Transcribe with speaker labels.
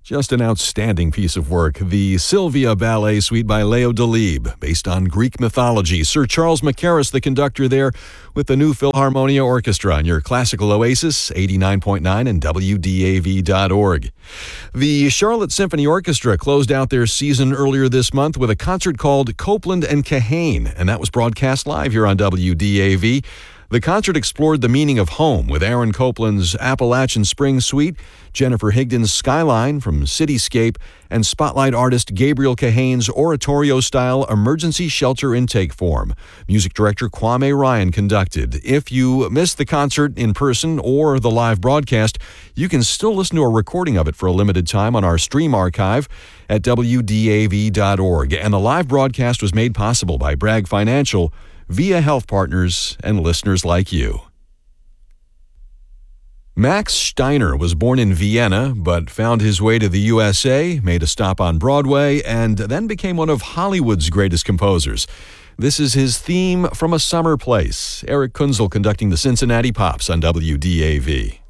Speaker 1: Just an outstanding piece of work, the Sylvia Ballet Suite by Leo Delibes, based on Greek mythology. Sir Charles Mackerras, the conductor there, with the New Philharmonia Orchestra on your classical oasis, 89.9 and WDAV.org. The Charlotte Symphony Orchestra closed out their season earlier this month with a concert called Copland and Kahane, and that was broadcast live here on WDAV. The concert explored the meaning of home with Aaron Copland's Appalachian Spring Suite, Jennifer Higdon's Skyline from Cityscape, and spotlight artist Gabriel Kahane's oratorio-style emergency shelter intake form. Music director Kwame Ryan conducted. If you missed the concert in person or the live broadcast, you can still listen to a recording of it for a limited time on our stream archive at WDAV.org. And the live broadcast was made possible by Bragg Financial, via health partners and listeners like you. Max Steiner was born in Vienna, but found his way to the USA, made a stop on Broadway, and then became one of Hollywood's greatest composers. This is his theme from A Summer Place. Eric Kunzel conducting the Cincinnati Pops on WDAV.